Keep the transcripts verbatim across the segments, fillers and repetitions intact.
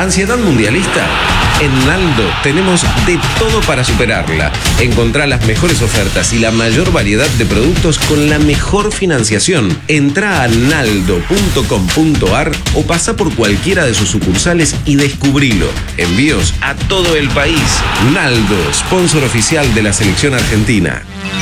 ¿Ansiedad mundialista? En Naldo tenemos de todo para superarla. Encontrá las mejores ofertas y la mayor variedad de productos con la mejor financiación. Entrá a naldo punto com punto ar o pasa por cualquiera de sus sucursales y descubrilo. Envíos a todo el país. Naldo, sponsor oficial de la selección argentina.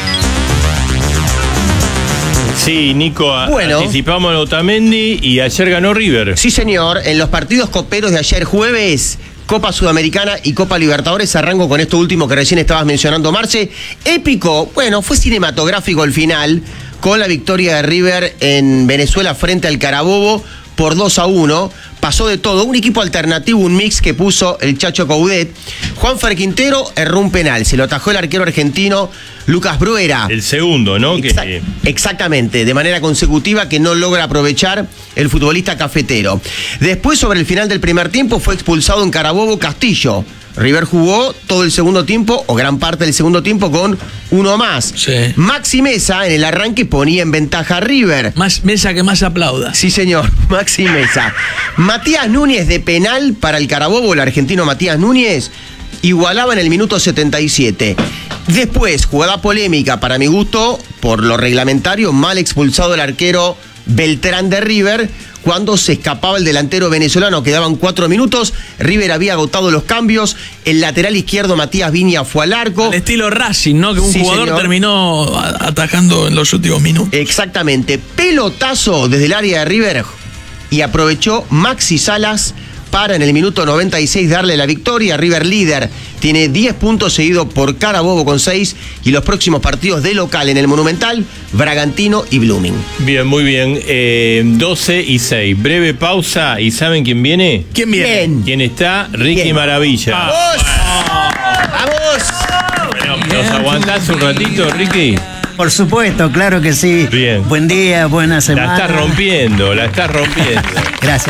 Sí, Nico, bueno, anticipamos a Otamendi y ayer ganó River. Sí, señor. En los partidos coperos de ayer jueves, Copa Sudamericana y Copa Libertadores, arranco con esto último que recién estabas mencionando, Marce. Épico, bueno, fue cinematográfico el final, con la victoria de River en Venezuela frente al Carabobo por dos a uno. Pasó de todo, un equipo alternativo, un mix que puso el Chacho Coudet. Juanfer Quintero erró un penal, se lo atajó el arquero argentino Lucas Bruera. El segundo, ¿no? Exa- que... Exactamente, de manera consecutiva que no logra aprovechar el futbolista cafetero. Después, sobre el final del primer tiempo, fue expulsado en Carabobo Castillo. River jugó todo el segundo tiempo, o gran parte del segundo tiempo, con uno más. Sí. Maxi Mesa, en el arranque, ponía en ventaja a River. Más Mesa que más aplauda. Sí, señor, Maxi Mesa. Matías Núñez de penal para el Carabobo, el argentino Matías Núñez, igualaba en el minuto setenta y siete. Después, jugada polémica, para mi gusto, por lo reglamentario, mal expulsado el arquero Beltrán de River, cuando se escapaba el delantero venezolano. Quedaban cuatro minutos, River había agotado los cambios, el lateral izquierdo Matías Viña fue al arco. Al estilo Racing, ¿no? Que un Sí, jugador señor. terminó a- atajando en los últimos minutos. Exactamente, pelotazo desde el área de River y aprovechó Maxi Salas para en el minuto noventa y seis darle la victoria. River líder, tiene diez puntos, seguido por Carabobo con seis, y los próximos partidos de local en el Monumental, Bragantino y Blooming. Bien, muy bien. Eh, doce y seis. Breve pausa. ¿Y saben quién viene? ¿Quién viene? Bien. ¿Quién está? Ricky Bien. Maravilla. ¡Vamos! ¡Vamos! Bueno, ¿nos aguantás un ratito, Ricky? Por supuesto, claro que sí. Bien. Buen día, buena La semana. estás rompiendo, la estás rompiendo. Gracias.